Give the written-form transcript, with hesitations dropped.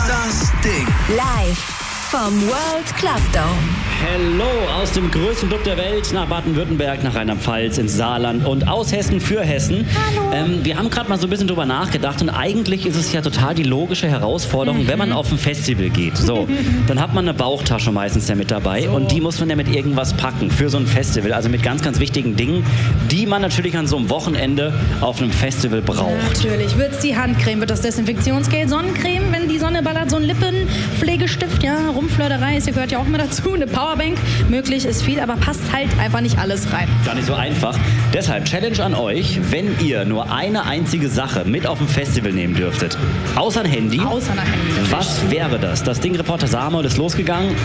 Das Ding. Live vom World Club Dome. Hello aus dem größten Club der Welt nach Baden-Württemberg, nach Rheinland-Pfalz, ins Saarland und aus Hessen für Hessen. Hallo. Wir haben gerade mal so ein bisschen drüber nachgedacht und eigentlich ist es ja total die logische Herausforderung, wenn man auf ein Festival geht. So, dann hat man eine Bauchtasche meistens ja mit dabei und die muss man ja mit irgendwas packen für so ein Festival. Also mit ganz, ganz wichtigen Dingen, die man natürlich an so einem Wochenende auf einem Festival braucht. Natürlich. Wird es die Handcreme, wird das Desinfektionsgel, Sonnencreme, wenn die Sonne ballert, so ein Lippenpflegestift, ja, Rumflirterei, ist, gehört ja auch immer dazu, eine Powerbank, möglich ist viel, aber passt halt einfach nicht alles rein. Gar nicht so einfach. Deshalb Challenge an euch, wenn ihr nur eine einzige Sache mit auf dem Festival nehmen dürftet, außer ein Handy, Außer ein Handy. was wäre das? Das Ding Reporter Samuel ist losgegangen.